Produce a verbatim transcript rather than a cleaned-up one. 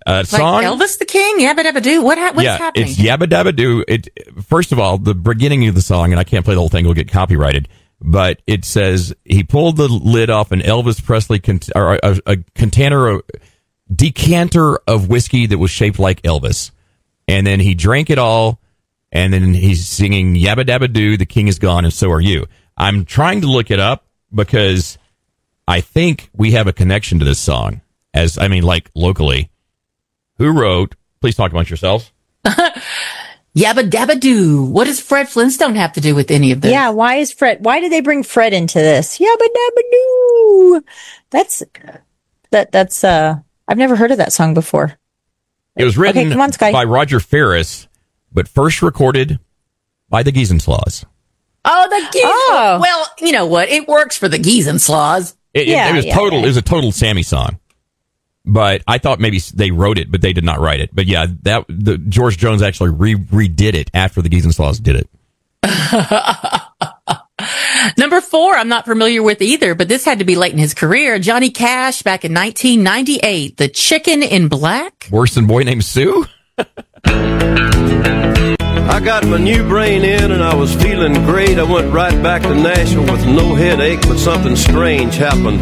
uh, song. Like Elvis the King, Yabba Dabba Doo. What ha- what's yeah, happening? It's Yabba Dabba Doo. It first of all, the beginning of the song, and I can't play the whole thing; it'll get copyrighted. But it says he pulled the lid off an Elvis Presley cont- or a, a container, of, decanter of whiskey that was shaped like Elvis, and then he drank it all, and then he's singing Yabba Dabba Doo. The king is gone, and so are you. I'm trying to look it up because I think we have a connection to this song. As I mean, like locally, who wrote? Please talk amongst yourselves. Yabba Dabba Doo. What does Fred Flintstone have to do with any of this? Yeah, why is Fred? Why did they bring Fred into this? Yabba Dabba Doo. That's that. That's uh. I've never heard of that song before. It was written okay, come on, Sky. by Roger Ferris, but first recorded by the Giesenslaws. Oh, the Giesen. Oh. Well, you know what? It works for the Giesenslaws. It, Yeah, it, it was yeah, total. yeah. It was a total Sammy song. But I thought maybe they wrote it, but they did not write it. But yeah, that the George Jones actually re- redid it after the Giesenslaws did it. Number four, I'm not familiar with either, but this had to be late in his career. Johnny Cash back in nineteen ninety-eight, The Chicken in Black. Worse than Boy Named Sue? I got my new brain in and I was feeling great. I went right back to Nashville with no headache, but something strange happened